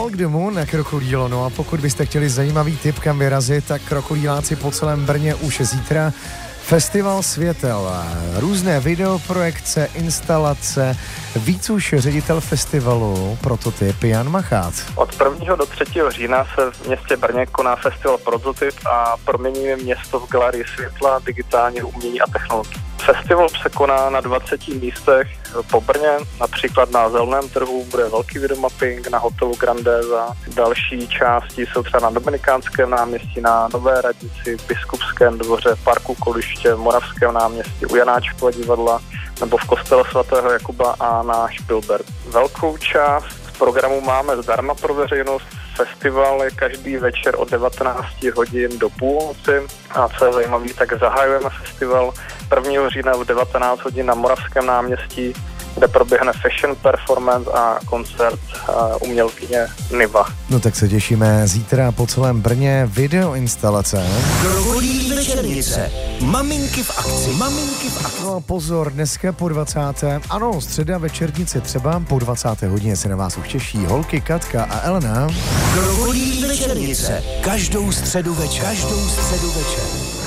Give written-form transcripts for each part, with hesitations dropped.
Walk the Moon na Krokodýlo. No a pokud byste chtěli zajímavý tip, kam vyrazit, tak krokodýláci po celém Brně už zítra. Festival světel, různé videoprojekce, instalace, víc už ředitel festivalu Prototyp Jan Machát. Od 1. do 3. října se v městě Brně koná festival Prototyp a proměníme město v galerii světla, digitálního umění a technologií. Festival se koná na 20 místech po Brně, například na Zeleném trhu bude velký videomapping, na hotelu Grandeza. Další části jsou třeba na Dominikánském náměstí, na Nové radnici, Biskupském dvoře, parku Koliště, Moravském náměstí, u Janáčkova divadla nebo v kostele svatého Jakuba a na Špilberg. Velkou část programu máme zdarma pro veřejnost. Festival je každý večer od 19 hodin do půlnoci a co je zajímavé, tak zahajujeme festival 1. října v 19 hodin na Moravském náměstí, kde proběhne fashion performance a koncert umělkyně Niva. No tak se těšíme zítra po celém Brně videoinstalace. Krokodýlí večernice. Maminky v akci. Maminky v akci. No pozor, dneska po 20. Ano, středa večernice třeba po 20. hodině se na vás už těší holky Katka a Elena. Krokodýlí večernice. Každou středu večer. Každou středu večer.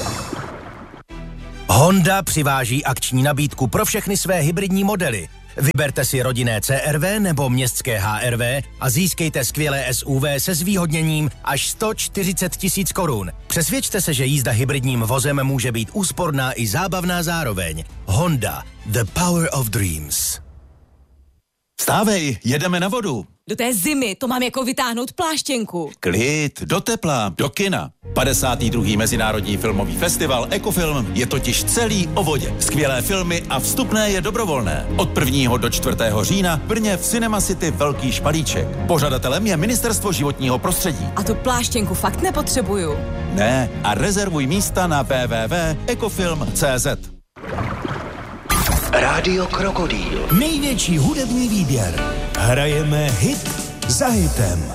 Honda přiváží akční nabídku pro všechny své hybridní modely. Vyberte si rodinné CR-V nebo městské HR-V a získejte skvělé SUV se zvýhodněním až 140 000 korun. Přesvědčte se, že jízda hybridním vozem může být úsporná i zábavná zároveň. Honda. The power of dreams. Vstávej, jedeme na vodu. Do té zimy to mám jako vytáhnout pláštěnku. Klid, do tepla, do kina. 52. Mezinárodní filmový festival Ekofilm je totiž celý o vodě. Skvělé filmy a vstupné je dobrovolné. Od 1. do 4. října v Brně v Cinema City velký špalíček. Pořadatelem je Ministerstvo životního prostředí. A tu pláštěnku fakt nepotřebuju. Ne, a rezervuj místa na www.ekofilm.cz. Rádio Krokodýl. Největší hudební výběr. Hrajeme hit za hitem.